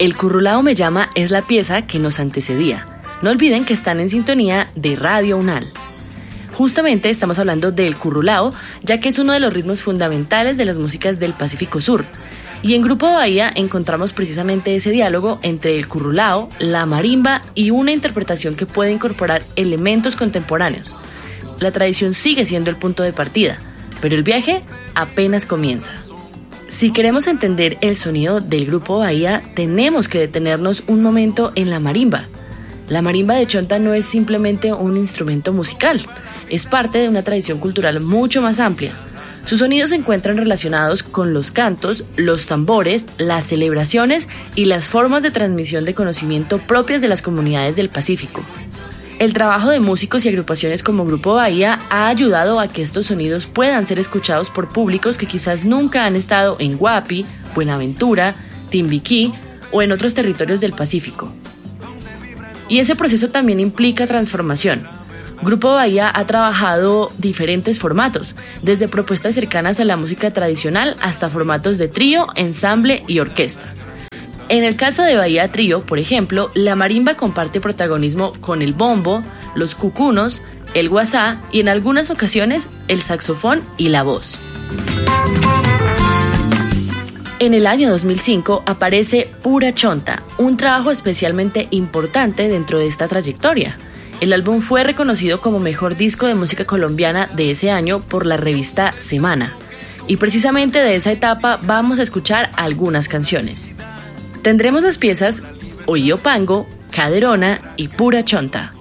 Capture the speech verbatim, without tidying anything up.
El Currulao Me Llama es la pieza que nos antecedía. No olviden que están en sintonía de Radio Unal. Justamente estamos hablando del currulao, ya que es uno de los ritmos fundamentales de las músicas del Pacífico Sur. Y en Grupo Bahía encontramos precisamente ese diálogo entre el currulao, la marimba y una interpretación que puede incorporar elementos contemporáneos. La tradición sigue siendo el punto de partida, pero el viaje apenas comienza. Si queremos entender el sonido del Grupo Bahía, tenemos que detenernos un momento en la marimba. La marimba de Chonta no es simplemente un instrumento musical, es parte de una tradición cultural mucho más amplia. Sus sonidos se encuentran relacionados con los cantos, los tambores, las celebraciones y las formas de transmisión de conocimiento propias de las comunidades del Pacífico. El trabajo de músicos y agrupaciones como Grupo Bahía ha ayudado a que estos sonidos puedan ser escuchados por públicos que quizás nunca han estado en Guapi, Buenaventura, Timbiquí o en otros territorios del Pacífico. Y ese proceso también implica transformación. Grupo Bahía ha trabajado diferentes formatos, desde propuestas cercanas a la música tradicional hasta formatos de trío, ensamble y orquesta. En el caso de Bahía Trío, por ejemplo, la marimba comparte protagonismo con el bombo, los cucunos, el guasá y en algunas ocasiones el saxofón y la voz. En el año dos mil cinco aparece Pura Chonta, un trabajo especialmente importante dentro de esta trayectoria. El álbum fue reconocido como mejor disco de música colombiana de ese año por la revista Semana. Y precisamente de esa etapa vamos a escuchar algunas canciones. Tendremos las piezas Oío Pango, Caderona y Pura Chonta.